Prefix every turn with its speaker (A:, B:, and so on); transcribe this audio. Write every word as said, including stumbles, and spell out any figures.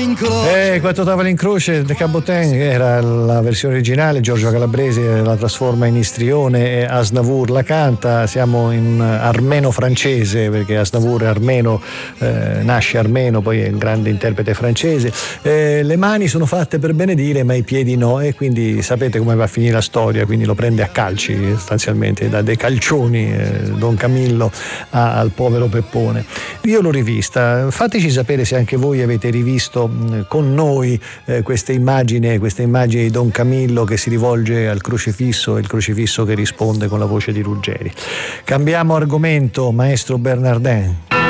A: in croce.
B: Eh, Quattro tavole in croce, De Cabotin era la versione originale, Giorgio Calabrese la trasforma in istrione e Aznavour la canta. Siamo in armeno-francese perché Aznavour è armeno, eh, nasce armeno, poi è un grande interprete francese. Eh, le mani sono fatte per benedire ma i piedi no, e quindi sapete come va a finire la storia, quindi lo prende a calci sostanzialmente, da dei calcioni eh, Don Camillo a, al povero Peppone. Io l'ho rivista, fateci sapere se anche voi avete rivisto mh, con noi eh, queste immagini, queste immagini di Don Camillo che si rivolge al crocifisso e il crocifisso che risponde con la voce di Ruggeri. Cambiamo argomento, maestro Bernardin.